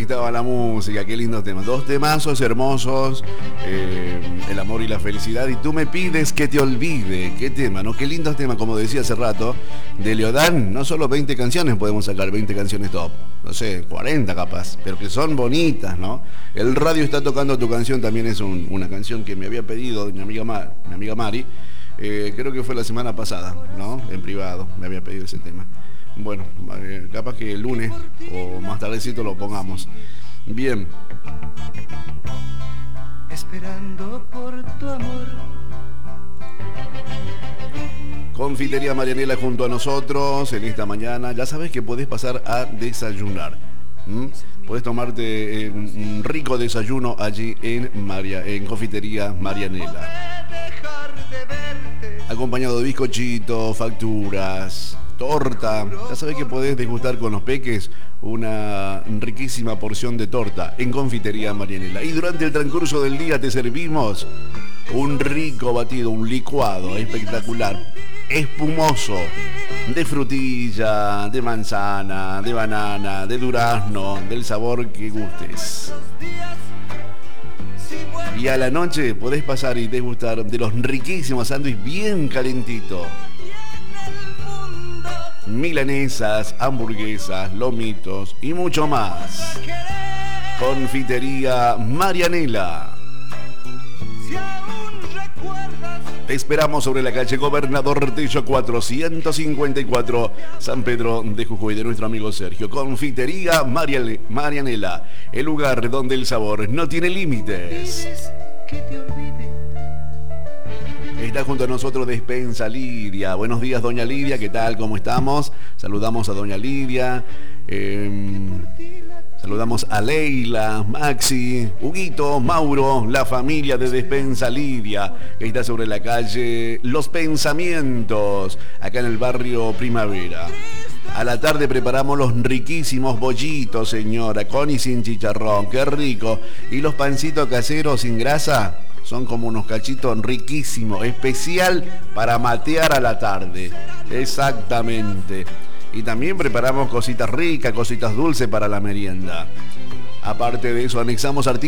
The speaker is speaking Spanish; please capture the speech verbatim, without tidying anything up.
estaba la música, qué lindos temas. Dos temazos hermosos, eh, el amor y la felicidad. Y tú me pides que te olvide. Qué tema, ¿no? Qué lindos temas, como decía hace rato. De Leodán, no solo veinte canciones podemos sacar, veinte canciones top. No sé, cuarenta capaz, pero que son bonitas, ¿no? El radio está tocando tu canción, también es un, una canción que me había pedido mi amiga, Mar, mi amiga Mari. Eh, creo que fue la semana pasada, ¿no? En privado me había pedido ese tema. Bueno, eh, capaz que el lunes o más tardecito lo pongamos. Bien. Esperando por tu amor. Confitería Marianela junto a nosotros en esta mañana. Ya sabes que podés pasar a desayunar. ¿Mm? Podés tomarte eh, un rico desayuno allí en, Maria, en Confitería Marianela. Acompañado de bizcochito, facturas, torta. Ya sabés que podés degustar con los peques una riquísima porción de torta en Confitería Marianela. Y durante el transcurso del día te servimos un rico batido, un licuado espectacular, espumoso, de frutilla, de manzana, de banana, de durazno, del sabor que gustes. Y a la noche podés pasar y degustar de los riquísimos sándwiches bien calentitos. Milanesas, hamburguesas, lomitos y mucho más. Confitería Marianela. Te esperamos sobre la calle Gobernador Tello cuatrocientos cincuenta y cuatro, San Pedro de Jujuy, de nuestro amigo Sergio. Confitería Marianela, el lugar donde el sabor no tiene límites. Está junto a nosotros Despensa Lidia. Buenos días, doña Lidia, ¿qué tal? ¿Cómo estamos? Saludamos a doña Lidia. Eh, saludamos a Leila, Maxi, Huguito, Mauro, la familia de Despensa Lidia, que está sobre la calle Los Pensamientos, acá en el barrio Primavera. A la tarde preparamos los riquísimos bollitos, señora, con y sin chicharrón, qué rico. Y los pancitos caseros sin grasa son como unos cachitos riquísimos, especial para matear a la tarde. Exactamente. Y también preparamos cositas ricas, cositas dulces para la merienda. Aparte de eso, anexamos artículos